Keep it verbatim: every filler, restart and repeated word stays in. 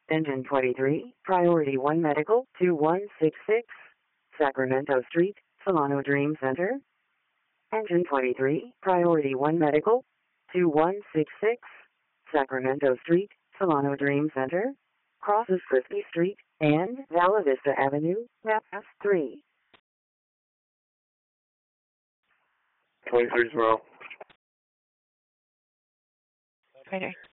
Engine twenty-three, Priority one Medical, two one six six, Sacramento Street, Solano Dream Center. Engine twenty-three, Priority one Medical, two one six six, Sacramento Street, Solano Dream Center. Crosses Frisbee Street and Vala Vista Avenue, map S three. twenty-three as well. Okay.